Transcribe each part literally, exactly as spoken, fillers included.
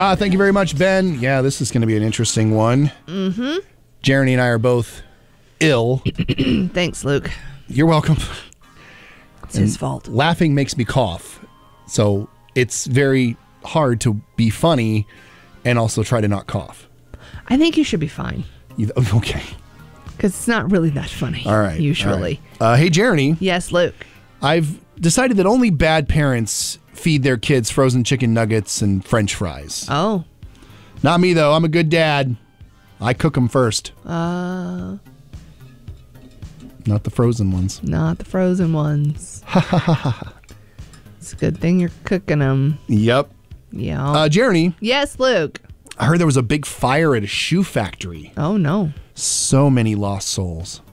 Uh, thank you very much, Ben. Yeah, this is going to be an interesting one. Mm-hmm. Jeremy and I are both ill. Thanks, Luke. You're welcome. It's his fault. Laughing makes me cough. So it's very hard to be funny and also try to not cough. I think you should be fine. You, okay. Because it's not really that funny. All right. Usually. All right. Uh, hey, Jeremy. Yes, Luke. I've decided that only bad parents feed their kids frozen chicken nuggets and French fries. Oh. Not me, though. I'm a good dad. I cook them first. Uh. Not the frozen ones. Not the frozen ones. It's a good thing you're cooking them. Yep. Yeah. Uh, Jeremy. Yes, Luke. I heard there was a big fire at a shoe factory. Oh, no. So many lost souls.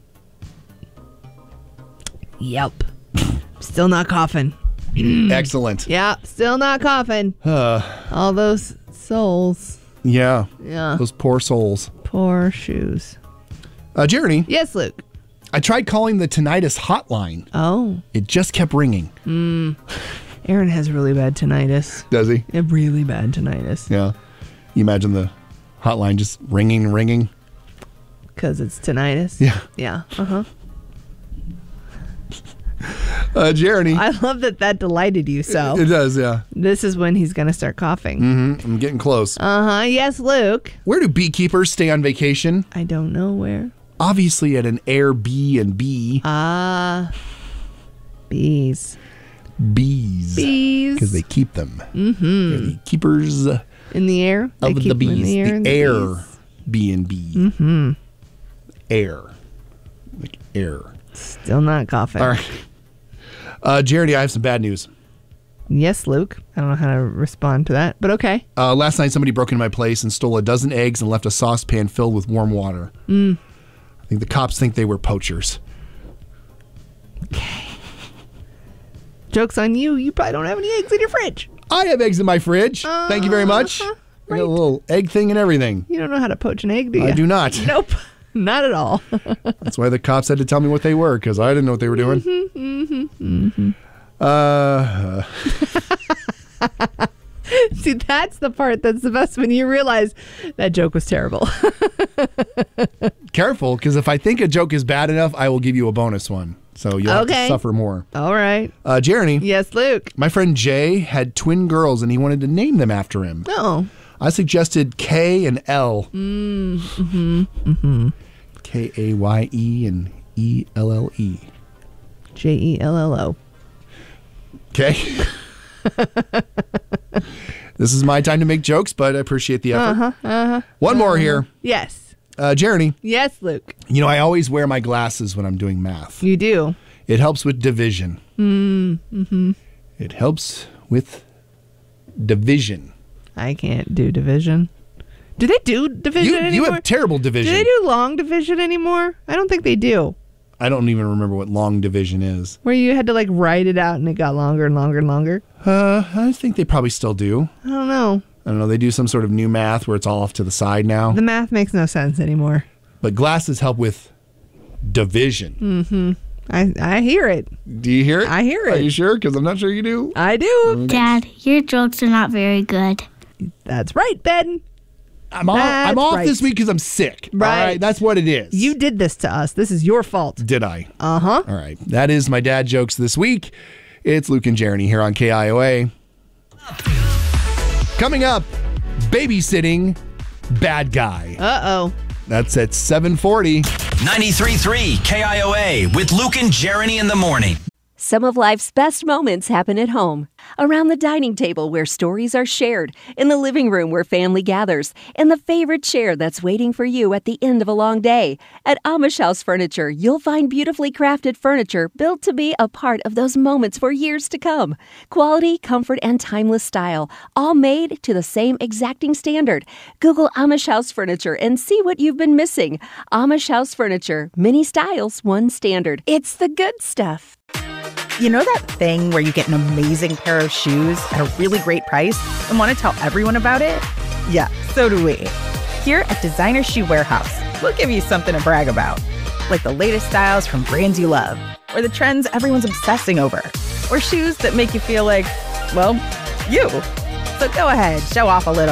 Yep. Still not coughing. Excellent. Yeah, still not coughing. Uh, All those souls. yeah. Yeah. Those poor souls. Poor shoes. Uh, Jeremy. Yes, Luke. I tried calling the tinnitus hotline. Oh. It just kept ringing. Mm. Aaron has really bad tinnitus. Does he? A really bad tinnitus. Yeah. You imagine the hotline just ringing, ringing. Because it's tinnitus? Yeah. Yeah. Uh-huh. Uh, Jeremy. I love that that delighted you so. It does, yeah. This is when he's going to start coughing. Mm-hmm. I'm getting close. Uh-huh. Yes, Luke. Where do beekeepers stay on vacation? I don't know where. Obviously at an Airbnb. Ah. Bees. Bees. Bees. Because they keep them. Mm-hmm. They're the keepers in the air? They of keep the bees. them in the air. The, the air bees. B and B. Mm-hmm. Air. Like air. Still not coughing. All right. Uh, Jeremy, I have some bad news. Yes, Luke. I don't know how to respond to that, but okay. Uh, last night, somebody broke into my place and stole a dozen eggs and left a saucepan filled with warm water. Mm. I think the cops think they were poachers. Okay. Joke's on you. You probably don't have any eggs in your fridge. I have eggs in my fridge. Uh, Thank you very much. Uh, right. I got a little egg thing and everything. You don't know how to poach an egg, do you? I do not. Nope. Not at all. That's why the cops had to tell me what they were, because I didn't know what they were doing. Mm-hmm, mm-hmm. Uh, See, that's the part that's the best when you realize that joke was terrible. Careful, because if I think a joke is bad enough, I will give you a bonus one. So you'll okay. have to suffer more. All right. Uh, Jeremy. Yes, Luke. My friend Jay had twin girls, and he wanted to name them after him. Oh. I suggested K and L. Mm, mm-hmm, mm-hmm. K A Y E and E L L E. J E L L O. Okay. This is my time to make jokes, but I appreciate the effort. Uh-huh, uh-huh. One uh-huh. more here. Yes. Uh, Jeremy. Yes, Luke. You know, I always wear my glasses when I'm doing math. You do? It helps with division. Mm, mm-hmm. It helps with division. I can't do division. Do they do division you, anymore? You have terrible division. Do they do long division anymore? I don't think they do. I don't even remember what long division is. Where you had to like write it out and it got longer and longer and longer? Uh, I think they probably still do. I don't know. I don't know. They do some sort of new math where it's all off to the side now. The math makes no sense anymore. But glasses help with division. Mm-hmm. I, I hear it. Do you hear it? I hear it. Are you sure? Because I'm not sure you do. I do. Dad, your jokes are not very good. That's right, Ben. I'm off, I'm off right. this week because I'm sick. Right. All right. That's what it is. You did this to us. This is your fault. Did I? Uh-huh. All right. That is my dad jokes this week. It's Luke and Jeremy here on K I O A. Coming up, babysitting bad guy. Uh-oh. That's at seven forty. ninety-three point three K I O A with Luke and Jeremy in the morning. Some of life's best moments happen at home. Around the dining table where stories are shared, in the living room where family gathers, in the favorite chair that's waiting for you at the end of a long day. At Amish House Furniture, you'll find beautifully crafted furniture built to be a part of those moments for years to come. Quality, comfort, and timeless style, all made to the same exacting standard. Google Amish House Furniture and see what you've been missing. Amish House Furniture, many styles, one standard. It's the good stuff. You know that thing where you get an amazing pair of shoes at a really great price and want to tell everyone about it? Yeah, so do we. Here at Designer Shoe Warehouse, we'll give you something to brag about. Like the latest styles from brands you love, or the trends everyone's obsessing over, or shoes that make you feel like, well, you. So go ahead, show off a little.